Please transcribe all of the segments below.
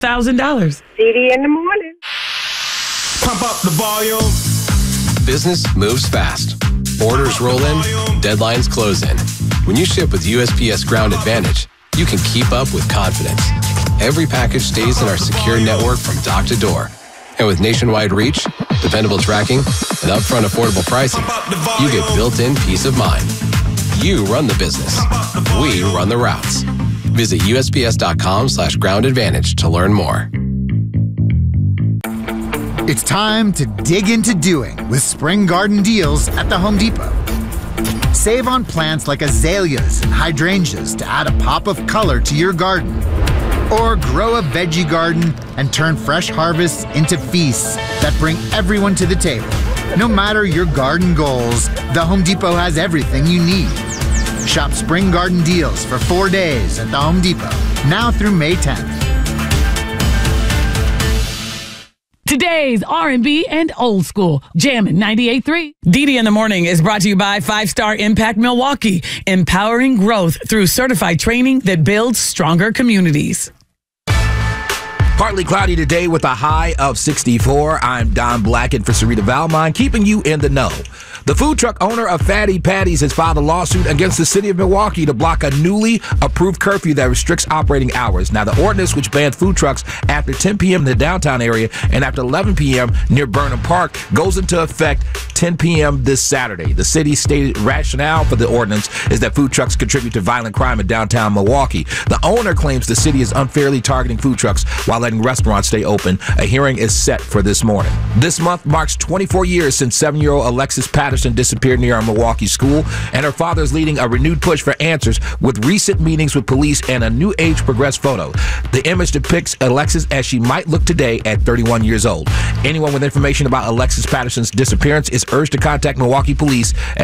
$1,000. CD in the morning. Pump up the volume. Business moves fast. Orders roll in, deadlines close in. When you ship with USPS Ground Advantage, you can keep up with confidence. Every package stays in our secure network from dock to door. And with nationwide reach, dependable tracking, and upfront affordable pricing, you get built-in peace of mind. You run the business. We run the routes. Visit USPS.com/Ground Advantage to learn more. It's time to dig into doing with Spring Garden Deals at the Home Depot. Save on plants like azaleas and hydrangeas to add a pop of color to your garden. Or grow a veggie garden and turn fresh harvests into feasts that bring everyone to the table. No matter your garden goals, the Home Depot has everything you need. Shop Spring Garden Deals for 4 days at the Home Depot, now through May 10th. Today's R&B and old school, Jammin' 98.3. DD in the Morning is brought to you by 5-Star Impact Milwaukee, empowering growth through certified training that builds stronger communities. Partly cloudy today with a high of 64. I'm Don Blackett for Sarita Valmont, keeping you in the know. The food truck owner of Fatty Patties has filed a lawsuit against the city of Milwaukee to block a newly approved curfew that restricts operating hours. Now, the ordinance, which bans food trucks after 10 p.m. in the downtown area and after 11 p.m. near Burnham Park, goes into effect 10 p.m. this Saturday. The city's stated rationale for the ordinance is that food trucks contribute to violent crime in downtown Milwaukee. The owner claims the city is unfairly targeting food trucks while letting restaurants stay open. A hearing is set for this morning. This month marks 24 years since 7-year-old Alexis Patterson disappeared near a Milwaukee school, and her father is leading a renewed push for answers with recent meetings with police and a new age progressed photo. The image depicts Alexis as she might look today at 31 years old. Anyone with information about Alexis Patterson's disappearance is urged to contact Milwaukee Police at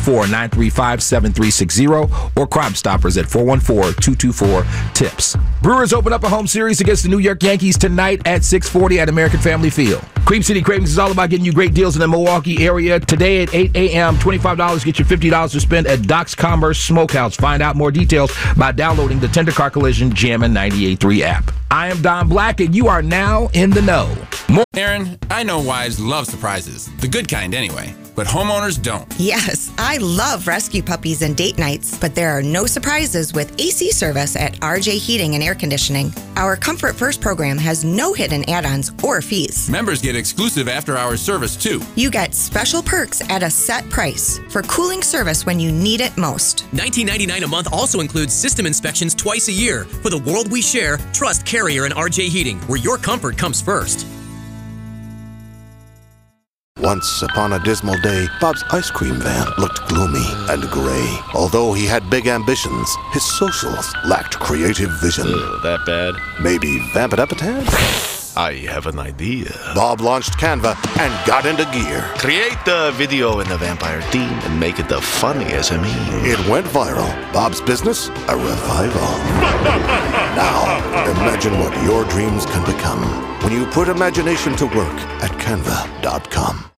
414-935-7360 or Crime Stoppers at 414-224-TIPS. Brewers open up a home series against the New York Yankees tonight at 6:40 at American Family Field. Cream City Cravings is all about getting you great deals in the Milwaukee area. Today at 8 a.m., $25 get you $50 to spend at Doc's Commerce Smokehouse. Find out more details by downloading the Tender Car Collision Jammin' 98.3 app. I am Don Blackett. You are now in the know. Aaron, I know wives love surprises. The good kind, anyway. But homeowners don't. Yes, I love rescue puppies and date nights, but there are no surprises with AC service at RJ Heating and Air Conditioning. Our Comfort First program has no hidden add-ons or fees. Members get exclusive after-hours service, too. You get special perks at a set price for cooling service when you need it most. $19.99 a month also includes system inspections twice a year. For the world we share, trust Carrier and RJ Heating, where your comfort comes first. Once upon a dismal day, Bob's ice cream van looked gloomy and gray. Although he had big ambitions, his socials lacked creative vision. That bad? Maybe vamp it up a tad? I have an idea. Bob launched Canva and got into gear. Create the video in the vampire theme and make it the funniest meme. It went viral. Bob's business, a revival. Now, imagine what your dreams can become when you put imagination to work at Canva.com.